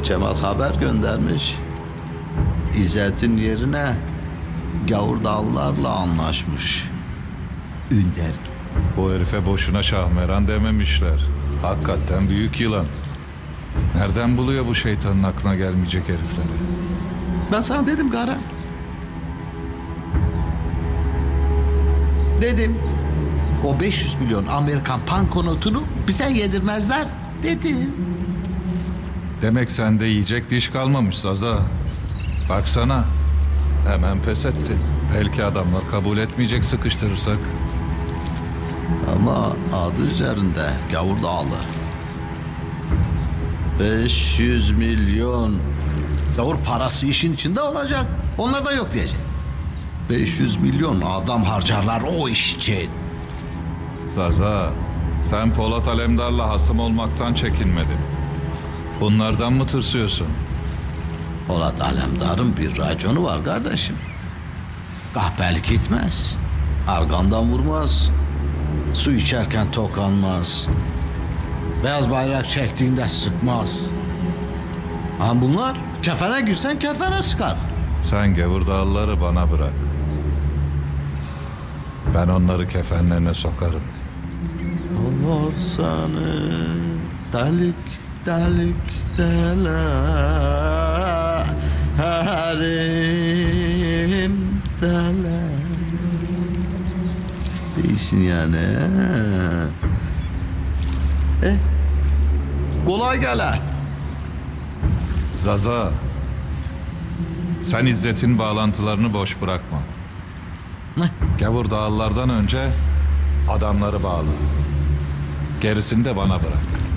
Cemal haber göndermiş. İzzet'in yerine Gavurdağlılarla anlaşmış. Ünder. Bu herife boşuna Şahmeran dememişler. Hakikaten büyük yılan. Nereden buluyor bu şeytanın aklına gelmeyecek herifleri? Ben sana dedim Kara. Dedim. O 500 milyon Amerikan pankonotunu bize yedirmezler dedim. Demek sende yiyecek diş kalmamış Zaza. Baksana. Hemen pes ettin. Belki adamlar kabul etmeyecek sıkıştırırsak. Ama adı üzerinde Gavurdağlı. 500 milyon. Gavur parası işin içinde olacak. Onlar da yok diyecek. 500 milyon adam harcarlar o iş için. Zaza, sen Polat Alemdar'la hasım olmaktan çekinmedin. Bunlardan mı tırsıyorsun? Polat Alemdar'ın bir raconu var kardeşim. Kahpelik gitmez. Argandan vurmaz. Su içerken tok almaz. Beyaz bayrak çektiğinde sıkmaz. Ama bunlar kefene girsen kefene sıkar. Sen Gavurdağlıları bana bırak. Ben onları kefenlerine sokarım. Olur seni delik delik delerim dele. Değilsin yani. Kolay gele. Zaza, sen İzzet'in bağlantılarını boş bırakma. Ne? Gavurdağlılardan önce adamları bağla. Gerisini de bana bırak.